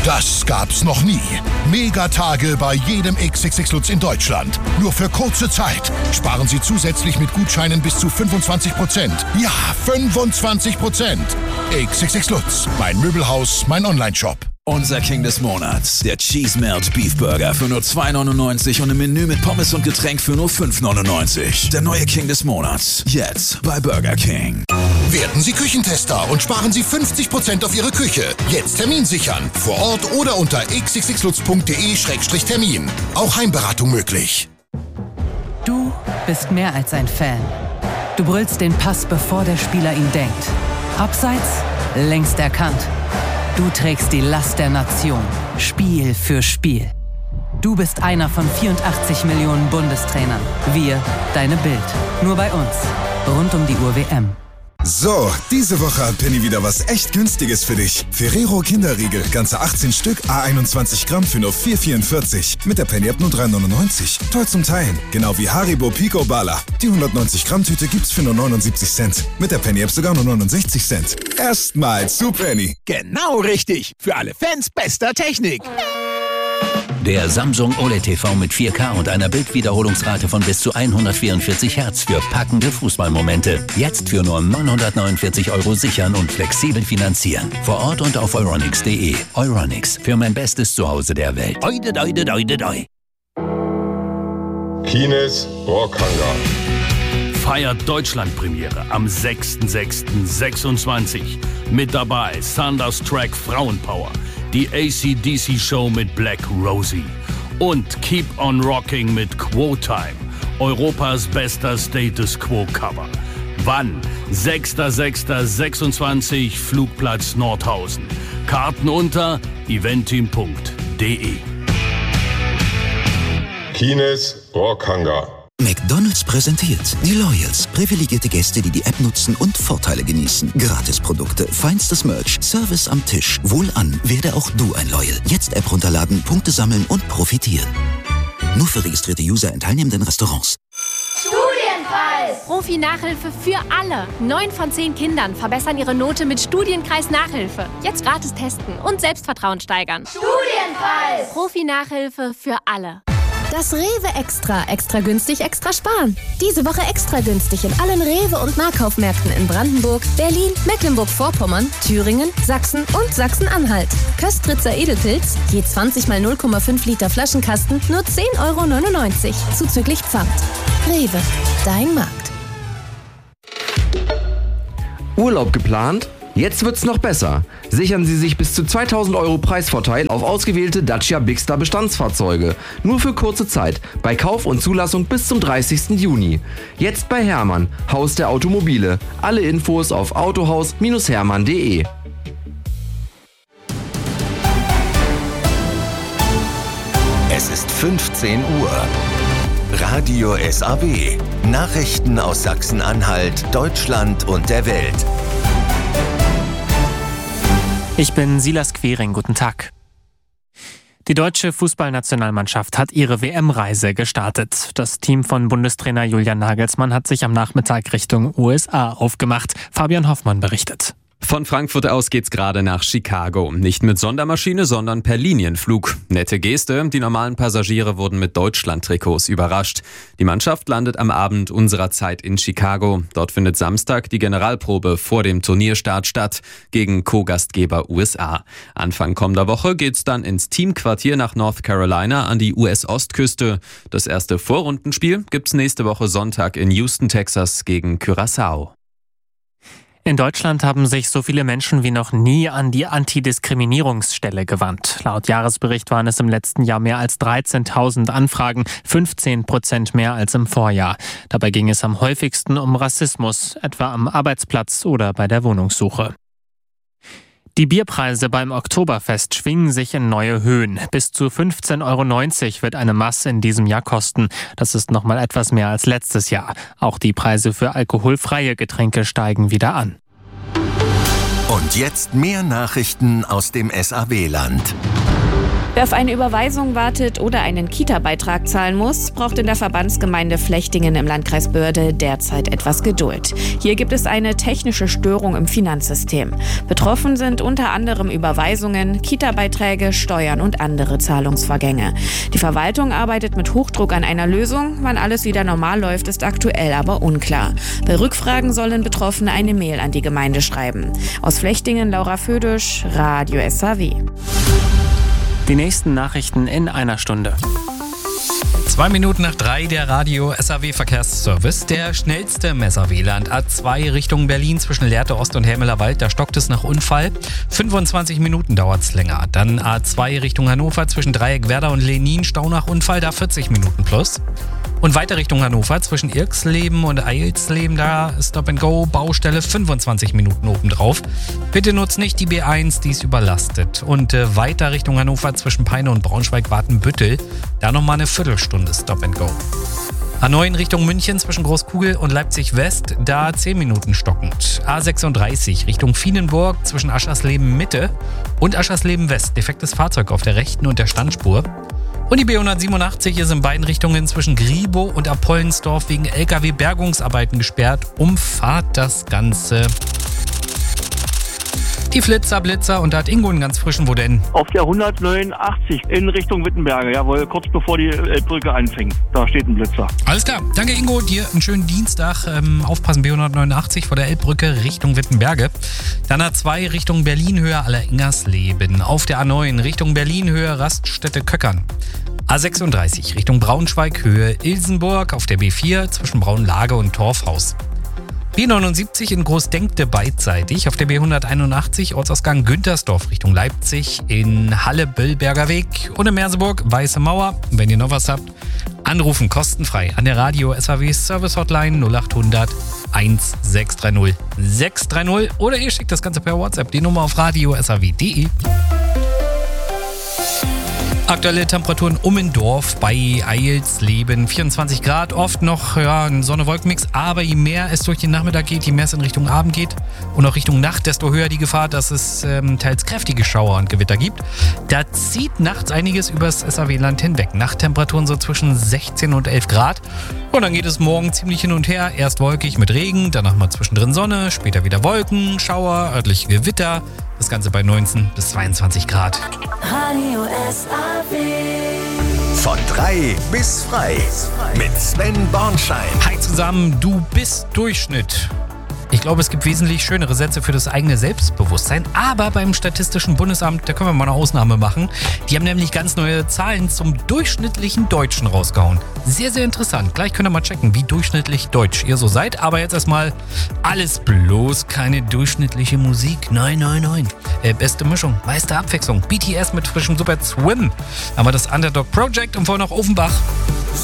Das gab's noch nie. Megatage bei jedem XXX Lutz in Deutschland. Nur für kurze Zeit. Sparen Sie zusätzlich mit Gutscheinen bis zu 25%. Ja, 25%. XXX Lutz. Mein Möbelhaus, mein Onlineshop. Unser King des Monats, der Cheese Melt Beef Burger für nur 2,99 und im Menü mit Pommes und Getränk für nur 5,99. Der neue King des Monats, jetzt bei Burger King. Werden Sie Küchentester und sparen Sie 50% auf Ihre Küche. Jetzt Termin sichern. Vor Ort oder unter xxxlutz.de/termin. Auch Heimberatung möglich. Du bist mehr als ein Fan. Du brüllst den Pass, bevor der Spieler ihn denkt. Abseits, längst erkannt. Du trägst die Last der Nation, Spiel für Spiel. Du bist einer von 84 Millionen Bundestrainern. Wir, deine Bild. Nur bei uns. Rund um die Uhr WM. So, diese Woche hat Penny wieder was echt Günstiges für dich. Ferrero Kinderriegel, ganze 18 Stück, A21 Gramm für nur 4,44. Mit der Penny-App nur 3,99. Toll zum Teilen. Genau wie Haribo Pico Bala. Die 190 Gramm Tüte gibt's für nur 79 Cent. Mit der Penny-App sogar nur 69 Cent. Erstmal zu Penny. Genau richtig. Für alle Fans bester Technik. Der Samsung OLED TV mit 4K und einer Bildwiederholungsrate von bis zu 144 Hertz für packende Fußballmomente. Jetzt für nur 949 € sichern und flexibel finanzieren. Vor Ort und auf euronics.de. Euronics, für mein bestes Zuhause der Welt. Oide, oide, oide, oide. Kines Rockhangar feiert Deutschlandpremiere am 6.6.26. Mit dabei Thunderstruck Frauenpower, die AC/DC-Show mit Black Rosie und Keep on Rocking mit Quo Time, Europas bester Status Quo-Cover. Wann? 6.6.26, Flugplatz Nordhausen. Karten unter eventim.de. Kines Rockhangar. McDonald's präsentiert die Loyals. Privilegierte Gäste, die die App nutzen und Vorteile genießen. Gratisprodukte, feinstes Merch, Service am Tisch. Wohlan, werde auch du ein Loyal. Jetzt App runterladen, Punkte sammeln und profitieren. Nur für registrierte User in teilnehmenden Restaurants. Studienpreis! Profi-Nachhilfe für alle. 9 von 10 Kindern verbessern ihre Note mit Studienkreis-Nachhilfe. Jetzt gratis testen und Selbstvertrauen steigern. Studienpreis! Profi-Nachhilfe für alle. Das Rewe Extra. Extra günstig, extra sparen. Diese Woche extra günstig in allen Rewe- und Nahkaufmärkten in Brandenburg, Berlin, Mecklenburg-Vorpommern, Thüringen, Sachsen und Sachsen-Anhalt. Köstritzer Edelpilz, je 20 mal 0,5 Liter Flaschenkasten, nur 10,99 € zuzüglich Pfand. Rewe, dein Markt. Urlaub geplant? Jetzt wird's noch besser. Sichern Sie sich bis zu 2.000 € Preisvorteil auf ausgewählte Dacia Bigster Bestandsfahrzeuge. Nur für kurze Zeit. Bei Kauf und Zulassung bis zum 30. Juni. Jetzt bei Hermann, Haus der Automobile. Alle Infos auf autohaus-hermann.de. Es ist 15 Uhr. Radio SAW. Nachrichten aus Sachsen-Anhalt, Deutschland und der Welt. Ich bin Silas Quering, guten Tag. Die deutsche Fußballnationalmannschaft hat ihre WM-Reise gestartet. Das Team von Bundestrainer Julian Nagelsmann hat sich am Nachmittag Richtung USA aufgemacht. Fabian Hoffmann berichtet. Von Frankfurt aus geht's gerade nach Chicago. Nicht mit Sondermaschine, sondern per Linienflug. Nette Geste, die normalen Passagiere wurden mit Deutschland-Trikots überrascht. Die Mannschaft landet am Abend unserer Zeit in Chicago. Dort findet Samstag die Generalprobe vor dem Turnierstart statt gegen Co-Gastgeber USA. Anfang kommender Woche geht's dann ins Teamquartier nach North Carolina an die US-Ostküste. Das erste Vorrundenspiel gibt's nächste Woche Sonntag in Houston, Texas gegen Curaçao. In Deutschland haben sich so viele Menschen wie noch nie an die Antidiskriminierungsstelle gewandt. Laut Jahresbericht waren es im letzten Jahr mehr als 13.000 Anfragen, 15% mehr als im Vorjahr. Dabei ging es am häufigsten um Rassismus, etwa am Arbeitsplatz oder bei der Wohnungssuche. Die Bierpreise beim Oktoberfest schwingen sich in neue Höhen. Bis zu 15,90 € wird eine Maß in diesem Jahr kosten. Das ist nochmal etwas mehr als letztes Jahr. Auch die Preise für alkoholfreie Getränke steigen wieder an. Und jetzt mehr Nachrichten aus dem SAW-Land. Wer auf eine Überweisung wartet oder einen Kita-Beitrag zahlen muss, braucht in der Verbandsgemeinde Flechtingen im Landkreis Börde derzeit etwas Geduld. Hier gibt es eine technische Störung im Finanzsystem. Betroffen sind unter anderem Überweisungen, Kita-Beiträge, Steuern und andere Zahlungsvorgänge. Die Verwaltung arbeitet mit Hochdruck an einer Lösung. Wann alles wieder normal läuft, ist aktuell aber unklar. Bei Rückfragen sollen Betroffene eine Mail an die Gemeinde schreiben. Aus Flechtingen, Laura Födisch, Radio SAW. Die nächsten Nachrichten in einer Stunde. 2 Minuten nach 3 der Radio SAW Verkehrsservice. Der schnellste Messer-WLAN A2 Richtung Berlin zwischen Lehrte Ost und Helmeler Wald. Da stockt es nach Unfall. 25 Minuten dauert es länger. Dann A2 Richtung Hannover zwischen Dreieck Werder und Lenin. Stau nach Unfall, da 40 Minuten plus. Und weiter Richtung Hannover zwischen Irksleben und Eilsleben, da Stop and Go, Baustelle, 25 Minuten obendrauf. Bitte nutzt nicht die B1, die ist überlastet. Und weiter Richtung Hannover zwischen Peine und Braunschweig-Watenbüttel, da nochmal eine Viertelstunde Stop and Go. A9 Richtung München zwischen Großkugel und Leipzig West, da 10 Minuten stockend. A36 Richtung Vienenburg zwischen Aschersleben Mitte und Aschersleben West, defektes Fahrzeug auf der rechten und der Standspur. Und die B187 ist in beiden Richtungen zwischen Griebow und Apollensdorf wegen LKW-Bergungsarbeiten gesperrt. Umfahrt das Ganze. Die Blitzer und da hat Ingo einen ganz frischen, wo denn? Auf der 189 in Richtung Wittenberge, jawohl, kurz bevor die Elbbrücke anfängt. Da steht ein Blitzer. Alles klar, danke Ingo, dir einen schönen Dienstag. Aufpassen, B189 vor der Elbbrücke Richtung Wittenberge. Dann A2 Richtung Berlin-Höhe Alleringersleben. Auf der A9 Richtung Berlin-Höhe Raststätte Köckern. A36 Richtung Braunschweig-Höhe Ilsenburg. Auf der B4 zwischen Braunlage und Torfhaus. B79 in Großdenkte beidseitig, auf der B181 Ortsausgang Güntersdorf Richtung Leipzig, in Halle-Böllberger Weg und in Merseburg Weiße Mauer. Wenn ihr noch was habt, anrufen kostenfrei an der Radio SAW Service Hotline 0800 1630 630 oder ihr schickt das Ganze per WhatsApp, die Nummer auf radiosaw.de. Aktuelle Temperaturen im Dorf bei Eilsleben, 24 Grad, oft noch ein Sonne-Wolken-Mix, aber je mehr es durch den Nachmittag geht, je mehr es in Richtung Abend geht und auch Richtung Nacht, desto höher die Gefahr, dass es teils kräftige Schauer und Gewitter gibt. Da zieht nachts einiges übers SAW-Land hinweg. Nachttemperaturen so zwischen 16 und 11 Grad und dann geht es morgen ziemlich hin und her, erst wolkig mit Regen, danach mal zwischendrin Sonne, später wieder Wolken, Schauer, örtliche Gewitter. Das Ganze bei 19 bis 22 Grad. Radio SAW. Von 3 bis frei. Mit Sven Bornschein. Hi zusammen, du bist Durchschnitt. Ich glaube, es gibt wesentlich schönere Sätze für das eigene Selbstbewusstsein. Aber beim Statistischen Bundesamt, da können wir mal eine Ausnahme machen. Die haben nämlich ganz neue Zahlen zum durchschnittlichen Deutschen rausgehauen. Sehr, sehr interessant. Gleich könnt ihr mal checken, wie durchschnittlich deutsch ihr so seid. Aber jetzt erstmal alles bloß keine durchschnittliche Musik. Nein, nein, nein. Beste Mischung, meiste Abwechslung. BTS mit frischem Super Swim. Aber das Underdog Project und vorher noch Offenbach.